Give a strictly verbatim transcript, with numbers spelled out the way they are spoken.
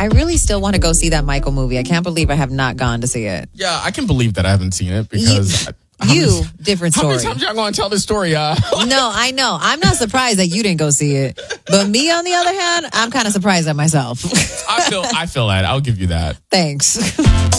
I really still want to go see that Michael movie. I can't believe I have not gone to see it. Yeah, I can believe that I haven't seen it because... You, I, you many, different story. How many times y'all going to tell this story? Uh? No, I know. I'm not surprised that you didn't go see it. But me, on the other hand, I'm kind of surprised at myself. I feel I feel that. I'll give you that. Thanks.